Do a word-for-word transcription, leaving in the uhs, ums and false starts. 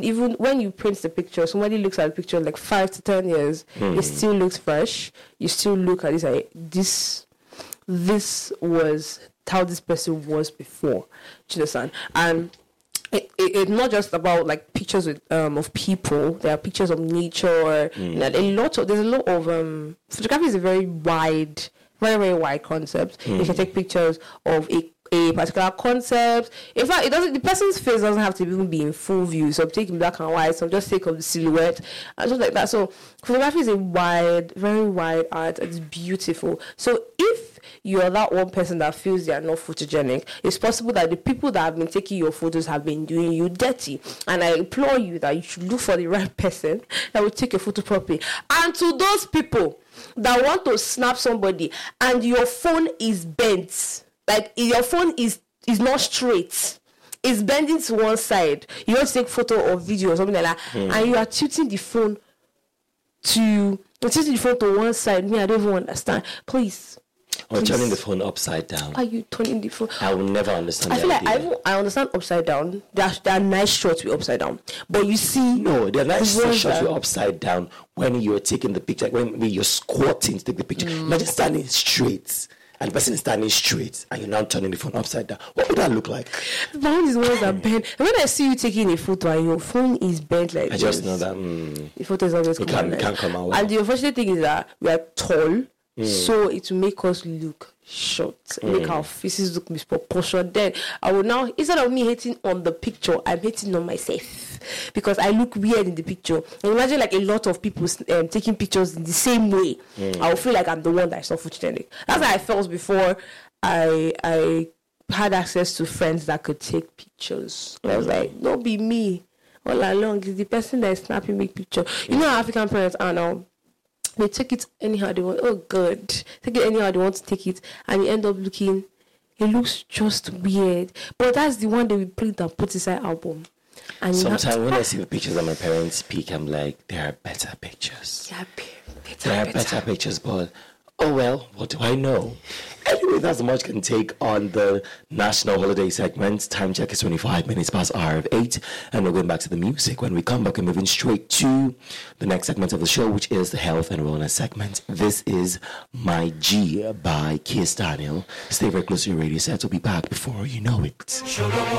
even even when you print the picture, somebody looks at the picture like five to ten years, mm. it still looks fresh. You still look at this like this. This was how this person was before. Do you understand? And it, it, it's not just about like pictures with, um, of people. There are pictures of nature. Mm. And a lot of there's a lot of um, photography is a very wide, very very wide concept. Mm. You can take pictures of a a particular concept. In fact, it doesn't. The person's face doesn't have to even be in full view. So I'm taking black and white. So I'm just take of the silhouette and just like that. So photography is a wide, very wide art. It's beautiful. So if you're that one person that feels they are not photogenic, it's possible that the people that have been taking your photos have been doing you dirty. And I implore you that you should look for the right person that will take your photo properly. And to those people that want to snap somebody and your phone is bent. Like your phone is is not straight, it's bending to one side. You want to take photo or video or something like that, mm. and you are tilting the phone to you're tilting the phone to one side. Me, I don't even understand. Please. Or please. Turning the phone upside down. Are you turning the phone? I will never understand. I feel like idea. I I understand upside down. There are, there are nice shots with upside down, but you see, no, there are nice shots with upside down when you're taking the picture. When, when you're squatting to take the picture, mm. not just standing straight. And the person is standing straight, and you're now turning the phone upside down. What would that look like? The phone is ones that bent. And when I see you taking a photo and your phone is bent like I this, just know that mm, the photo is always it can't, can't come out. And the unfortunate thing is that we are tall, mm. so it will make us look short, mm. make our faces look misproportioned. Then I will now, instead of me hating on the picture, I'm hating on myself because I look weird in the picture. And imagine like a lot of people um, taking pictures in the same way. Mm. I will feel like I'm the one that is not photogenic. That's how I felt before I I had access to friends that could take pictures. And I was like, don't be me all along. It's the person that is snapping big picture. You know how African parents are now. They take it anyhow they want. Oh, God. Take it anyhow they want to take it. And you end up looking, it looks just weird. But that's the one they will print and put inside album. And sometimes when I see the pictures of my parents peak, I'm like, there are better pictures. Yeah, better, there are better. better pictures, but oh well, what do I know? Anyway, that's much can take on the national holiday segment. Time check is twenty-five minutes past hour of eight, and we're going back to the music. When we come back, we're moving straight to the next segment of the show, which is the health and wellness segment. This is My G by Kiss Daniel. Stay very close to your radio set. We'll be back before you know it.